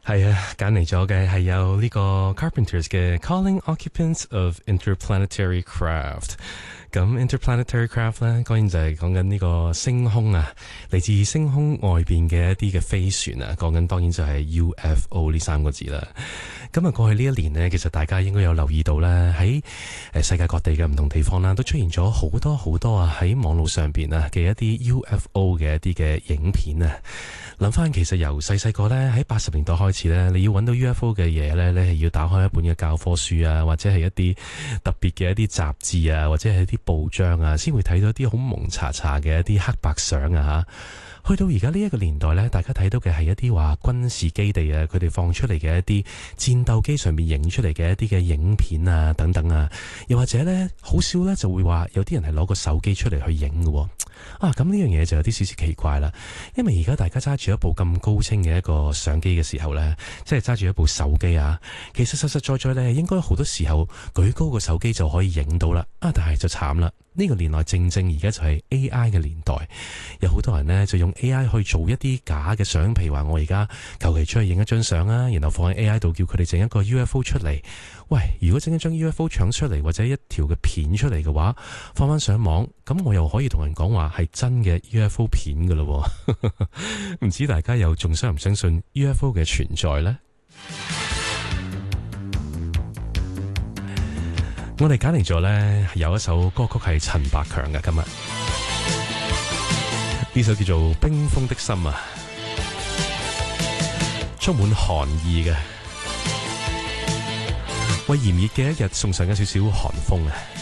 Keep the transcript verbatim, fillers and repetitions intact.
係啊，揀嚟咗嘅係有呢個 Carpenters 嘅 Calling Occupants of Interplanetary Craft。咁 Interplanetary Craft 咧，當然就係講緊呢個星空啊，嚟自星空外邊嘅一啲嘅飛船啊，講緊當然就係 U F O 呢三個字啦。咁啊，過去呢一年呢，其實大家應該有留意到咧，喺誒世界各地嘅唔同地方啦，都出現咗好多好多啊喺網絡上邊啊嘅一啲 U F O 嘅一啲嘅影片啊。諗翻其實由細細個咧，喺八十年代開始咧，你要揾到 U F O 嘅嘢咧，你係要打開一本嘅教科書啊，或者係一啲特別嘅一啲雜誌啊，或者係一啲報章啊，先會睇到一啲好蒙查查嘅一啲黑白相啊吓。去到而家呢一個年代咧，大家睇到嘅係一啲話軍事基地啊，佢哋放出嚟嘅一啲戰鬥機上面影出嚟嘅一啲嘅影片啊等等啊，又或者咧好少咧就會話有啲人係攞個手機出嚟去影嘅喎。啊，咁呢樣嘢就有啲少少奇怪啦，因為而家大家揸住一部咁高清嘅一個相機嘅時候呢，即係揸住一部手機啊，其實實實在在呢，應該好多時候舉高個手機就可以影到啦。啊，但係就慘啦，呢個年代正正而家就係 A I 嘅年代，有好多人呢就用 A I 去做一啲假嘅相，譬如話我而家求其出去影一張相啊，然後放喺 A I 度叫佢哋整一個 U F O 出嚟。喂，如果整一張 U F O 搶出嚟或者一條嘅片出嚟嘅話，放翻上網，咁我又可以同人講話係真嘅 U F O 片噶咯。唔知大家又仲相唔相信 U F O 嘅存在呢？我哋揀嚟咗呢，有一首歌曲係陳百強嘅，今日呢首叫做《冰封的心》啊，充滿寒意嘅。為炎熱嘅一日送上一少少寒風啊！